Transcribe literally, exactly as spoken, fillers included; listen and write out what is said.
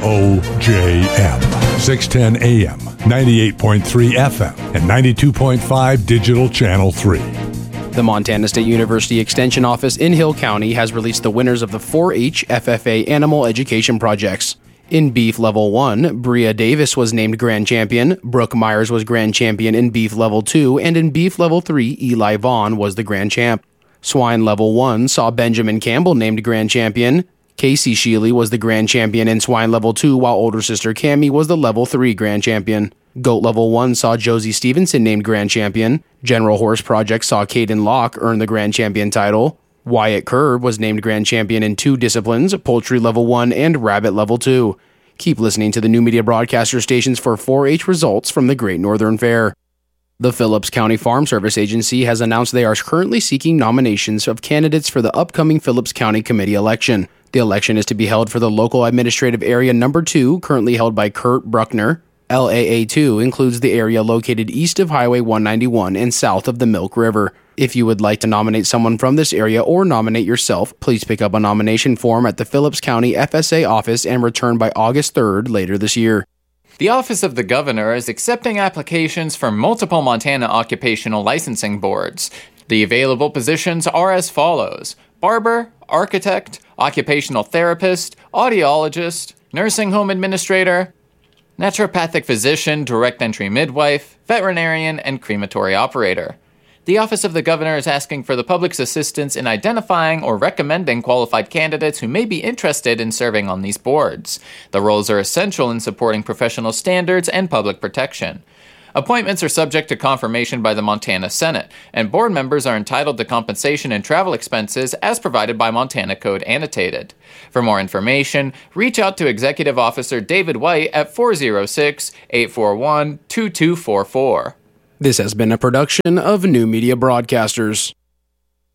O J M, six ten A M, ninety-eight point three F M, and ninety-two point five Digital Channel three. The Montana State University Extension Office in Hill County has released the winners of the four H F F A Animal Education Projects. In Beef Level one, Bria Davis was named Grand Champion, Brooke Myers was Grand Champion in Beef Level two, and in Beef Level three, Eli Vaughn was the Grand Champ. Swine Level one saw Benjamin Campbell named Grand Champion. Casey Sheely was the Grand Champion in Swine Level two, while older sister Cammie was the Level three Grand Champion. Goat Level one saw Josie Stevenson named Grand Champion. General Horse Project saw Caden Locke earn the Grand Champion title. Wyatt Kerr was named Grand Champion in two disciplines, Poultry Level one and Rabbit Level two. Keep listening to the New Media Broadcaster stations for four H results from the Great Northern Fair. The Phillips County Farm Service Agency has announced they are currently seeking nominations of candidates for the upcoming Phillips County Committee election. The election is to be held for the local administrative area number two, currently held by Kurt Bruckner. L A A two includes the area located east of Highway one ninety-one and south of the Milk River. If you would like to nominate someone from this area or nominate yourself, please pick up a nomination form at the Phillips County F S A office and return by August third later this year. The Office of the Governor is accepting applications from multiple Montana occupational licensing boards. The available positions are as follows: barber, architect, occupational therapist, audiologist, nursing home administrator, naturopathic physician, direct entry midwife, veterinarian, and crematory operator. The Office of the Governor is asking for the public's assistance in identifying or recommending qualified candidates who may be interested in serving on these boards. The roles are essential in supporting professional standards and public protection. Appointments are subject to confirmation by the Montana Senate, and board members are entitled to compensation and travel expenses as provided by Montana Code Annotated. For more information, reach out to Executive Officer David White at four oh six, eight four one, two two four four. This has been a production of New Media Broadcasters.